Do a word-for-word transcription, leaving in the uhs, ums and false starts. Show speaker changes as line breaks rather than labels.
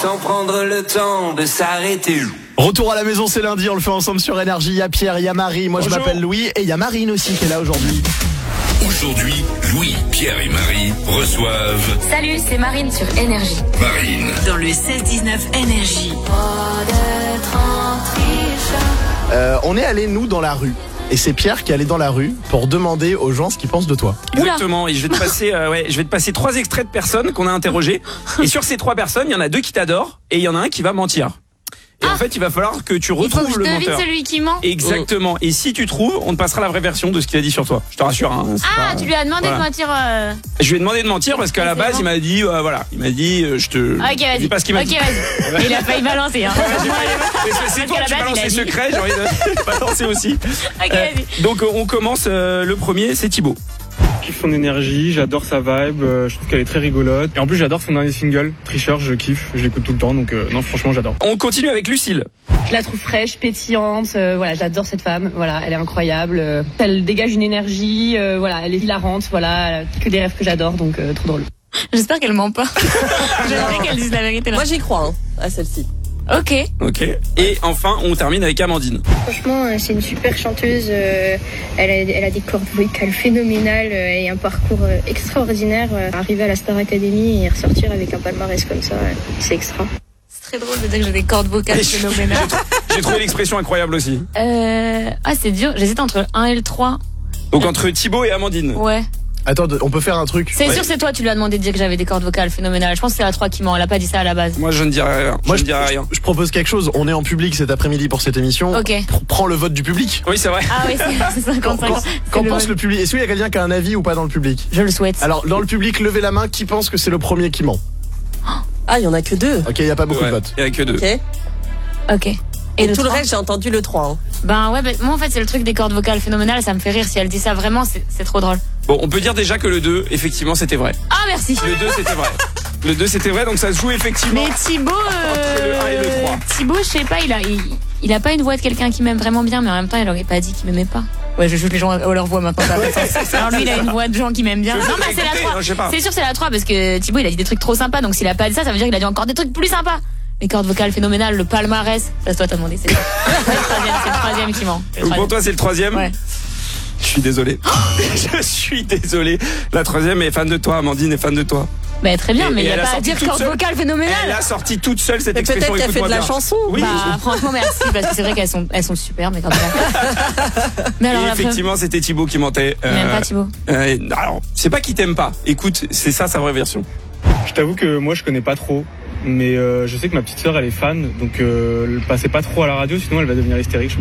Sans prendre le temps de s'arrêter.
Retour à la maison, c'est lundi, on le fait ensemble sur Énergie. Il y a Pierre, il y a Marie, moi
Bonjour.
je m'appelle Louis et il y a Marine aussi qui est là aujourd'hui.
Aujourd'hui, Louis, Pierre et Marie reçoivent
Salut, c'est Marine sur Énergie.
Marine.
Dans le seize dix-neuf Énergie.
Euh, on est allé nous dans la rue. Et c'est Pierre qui est allé dans la rue pour demander aux gens ce qu'ils pensent de toi.
Exactement, et je vais te passer, euh, ouais, je vais te passer trois extraits de personnes qu'on a interrogées. Et sur ces trois personnes, il y en a deux qui t'adorent et il y en a un qui va mentir. Et
Ah.
en fait, il va falloir que tu
Il faut
retrouves
que je
le
devine
menteur.
celui qui ment.
Exactement. Et si tu trouves, on te passera la vraie version de ce qu'il a dit sur toi. Je te rassure. Hein, c'est
Ah,
pas-
tu lui as demandé
voilà.
de mentir. Euh...
Je lui ai demandé de mentir parce qu'à
Ah,
la
c'est
base,
bon.
il m'a dit, euh, voilà, il m'a dit, euh, je te.
Ok,
je
vas-y.
dis pas ce qu'il m'a
Ok,
dit.
vas-y. Il a failli balancer. Hein.
J'ai pas- mais c'est- C'est
Parce
toi
qu'à
qui
la base,
balances
il a
les
dit.
secrets, j'ai envie de balancer aussi.
Ok,
Euh,
vas-y.
donc euh, on commence, euh, le premier, c'est Thibaut.
Je kiffe son énergie, j'adore sa vibe, euh, je trouve qu'elle est très rigolote. Et en plus j'adore son dernier single, Tricheur, je kiffe, je l'écoute tout le temps, donc euh, non franchement j'adore.
On continue avec Lucille.
Je la trouve fraîche, pétillante, euh, voilà, j'adore cette femme, voilà, elle est incroyable, euh, elle dégage une énergie, euh, voilà, elle est hilarante, voilà, elle a que des rêves que j'adore, donc euh, trop drôle.
J'espère qu'elle ment pas. J'aimerais qu'elle dise la vérité là.
Moi j'y crois hein, à celle-ci.
Ok.
Ok. Et enfin, on termine avec Amandine.
Franchement, euh, c'est une super chanteuse. euh, elle, a, elle a des cordes vocales phénoménales euh, et un parcours euh, extraordinaire. Euh, arriver à la Star Academy et ressortir avec un palmarès comme ça, euh, c'est extra.
C'est très drôle de dire que j'ai des cordes vocales
Et je-
phénoménales.
J'ai trouvé l'expression incroyable aussi.
Euh... Ah, c'est dur. J'hésite entre le un et le trois.
Donc entre Thibaut et Amandine.
Ouais.
Attends, on peut faire un truc.
C'est
Ouais.
sûr, c'est toi, tu lui as demandé de dire que j'avais des cordes vocales phénoménales. Je pense que c'est la trois qui ment. Elle a pas dit ça à la base.
Moi, je ne dirai rien.
Moi,
je ne dirai rien.
Je propose quelque chose. On est en public cet après-midi pour cette émission.
Ok.
Pr- Prends le vote du public.
Oui, c'est vrai.
Ah oui, c'est c'est
Qu'en
cinquante cinquante.
qu'en pense le public? Est-ce qu'il y a quelqu'un qui a un avis ou pas dans le public?
Je le souhaite.
Alors, dans le public, levez la main. Qui pense que c'est le premier qui ment?
Ah, il y en a que deux.
Ok, il y a pas beaucoup
Ouais,
de votes.
il y a que deux.
Ok.
Ok. Et,
Et
le
tout le
trois
reste, j'ai entendu le trois. Hein.
Ben ouais, ben, moi en fait c'est le truc des cordes vocales phénoménales, ça me fait rire. Si elle dit ça vraiment, c'est c'est trop drôle.
Bon, on peut dire déjà que le deux, effectivement, c'était vrai.
Ah merci.
Le deux, c'était vrai. Le deux, c'était vrai, donc ça se joue effectivement.
Mais Thibaut,
Entre le un et le
euh,
trois.
Thibaut, je sais pas, il a, il, il a pas une voix de quelqu'un qui m'aime vraiment bien, mais en même temps, il aurait pas dit qu'il m'aimait pas. Ouais, je juge les gens à leur voix maintenant. Ça a pas de sens. Alors lui, il a une voix de gens qui m'aiment bien.
Je
Non,
vais
mais c'est la
écouter,
trois.
hein, je sais pas.
C'est sûr, c'est la trois parce que Thibaut, il a dit des trucs trop sympas. Donc s'il a pas dit ça, ça veut dire qu'il a dit encore des trucs plus sympas. Les cordes vocales phénoménales, le palmarès. Ça, c'est toi, t'as demandé. C'est le troisième, c'est le troisième qui ment. C'est le
Donc pour
troisième.
toi, c'est le troisième.
Ouais.
Je suis désolé. Je suis désolé. La troisième est fan de toi, Amandine est fan de toi.
Bah très bien,
Et-
mais
et
il y
elle
a
a
pas à
sorti
dire
toute
cordes
seule.
vocales
Elle
phénoménales.
a sorti toute seule cette
Mais
expression.
peut-être qu'elle fait de
écoute-moi
la
bien.
chanson.
Oui.
Bah franchement merci parce que c'est vrai qu'elles sont elles sont super mais quand même. Mais alors
Et
la preuve-
effectivement, c'était Thibaut qui mentait.
Il m'aime pas Thibaut.
euh, alors, c'est pas qu'il t'aime pas. Écoute, c'est ça sa vraie version.
Je t'avoue que moi je connais pas trop, mais euh, je sais que ma petite sœur elle est fan, donc euh, passez pas trop à la radio sinon elle va devenir hystérique. je